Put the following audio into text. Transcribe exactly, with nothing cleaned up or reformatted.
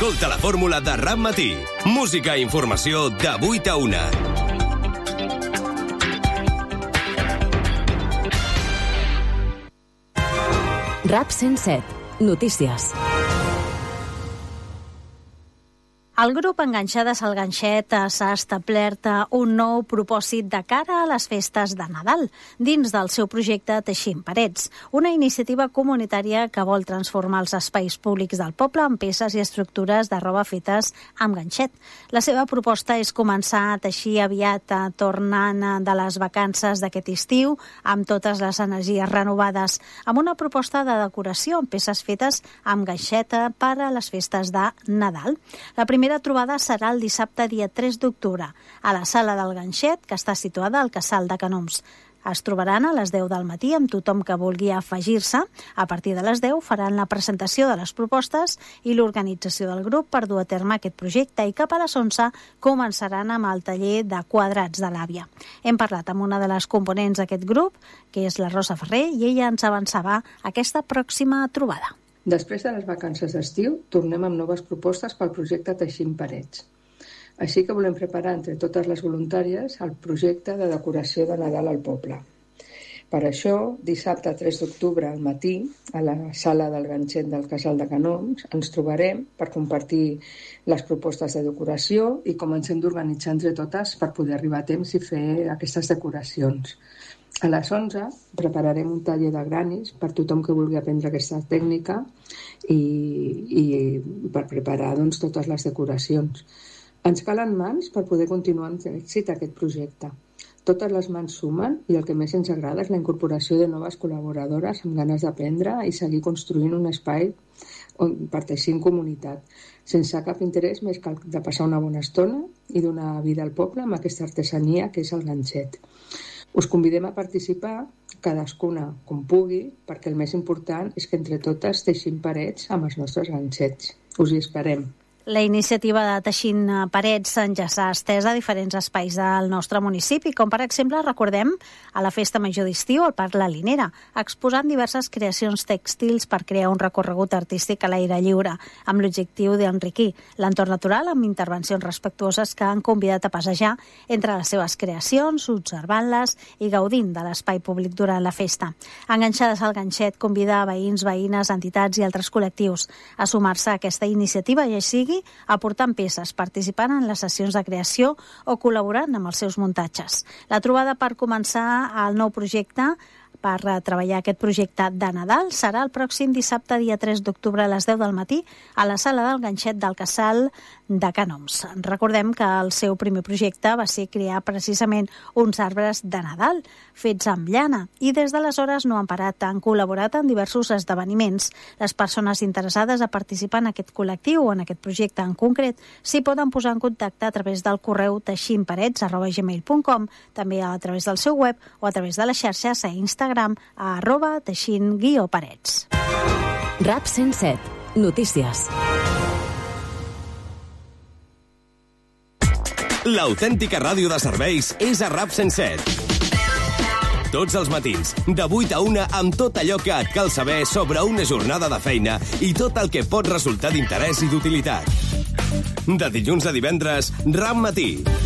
Escolta la fórmula de Rap Matí. Música i informació de vuit a una. Rap cent set. Notícies. El grup Enganxades al Ganxet s'ha establert un nou propòsit de cara a les festes de Nadal dins del seu projecte Teixint Parets, una iniciativa comunitària que vol transformar els espais públics del poble en peces i estructures de roba fetes amb ganxet. La seva proposta és començar a teixir aviat, tornant de les vacances d'aquest estiu amb totes les energies renovades, amb una proposta de decoració amb peces fetes amb ganxeta per a les festes de Nadal. La primera La trobada serà el dissabte dia tres d'octubre a la Sala del Ganxet, que està situada al Casal de Canoms. Es trobaran a les deu del matí amb tothom que vulgui afegir-se. A partir de les deu faran la presentació de les propostes i l'organització del grup per dur a terme aquest projecte i cap a les onze començaran amb el taller de quadrats de l'àvia. Hem parlat amb una de les components d'aquest grup, que és la Rosa Ferrer, i ella ens avançava aquesta pròxima trobada. Després de les vacances d'estiu, tornem amb noves propostes pel projecte Teixint Parets. Així que volem preparar entre totes les voluntàries el projecte de decoració de Nadal al poble. Per això, dissabte tres d'octubre al matí, a la Sala del Ganxet del Casal de Canoms, ens trobarem per compartir les propostes de decoració i com ens hem d'organitzar entre totes per poder arribar a temps i fer aquestes decoracions. A les onze prepararem un taller de granis per tothom que vulgui aprendre aquesta tècnica i, i per preparar doncs, totes les decoracions. Ens calen mans per poder continuar amb èxit aquest projecte. Totes les mans sumen i el que més ens agrada és la incorporació de noves col·laboradores amb ganes d'aprendre i seguir construint un espai on, per teixir en comunitat, sense cap interès més que el de passar una bona estona i donar vida al poble amb aquesta artesania que és el ganxet. Us convidem a participar, cadascuna com pugui, perquè el més important és que entre totes teixim parets amb els nostres ganxets. Us hi esperem. La iniciativa de Teixint Parets ja s'ha estès a diferents espais del nostre municipi, com per exemple, recordem, a la Festa Major d'Estiu al Parc La Linera, exposant diverses creacions tèxtils per crear un recorregut artístic a l'aire lliure, amb l'objectiu d'enriquir l'entorn natural amb intervencions respectuoses que han convidat a passejar entre les seves creacions, observant-les i gaudint de l'espai públic durant la festa. Enganxades al Ganxet convida a veïns, veïnes, entitats i altres col·lectius a sumar-se a aquesta iniciativa i així aportant peces, participant en les sessions de creació o col·laborant amb els seus muntatges. La trobada per començar el nou projecte per treballar aquest projecte de Nadal serà el pròxim dissabte, dia tres d'octubre a les deu del matí a la Sala del Ganxet del Casal de Canoms. Recordem que el seu primer projecte va ser crear precisament uns arbres de Nadal fets amb llana i des d'aleshores no han parat, han col·laborat en diversos esdeveniments. Les persones interessades a participar en aquest col·lectiu o en aquest projecte en concret s'hi poden posar en contacte a través del correu teixintparets arroba gmail punt com, també a través del seu web o a través de les xarxes a Instagram a arroba teixint guió parets. Rap cent set. Notícies. L'autèntica ràdio de serveis és a Rap cent set. Tots els matins, de vuit a una, amb tot allò que et cal saber sobre una jornada de feina i tot el que pot resultar d'interès i d'utilitat. De dilluns a divendres, Rap Matí.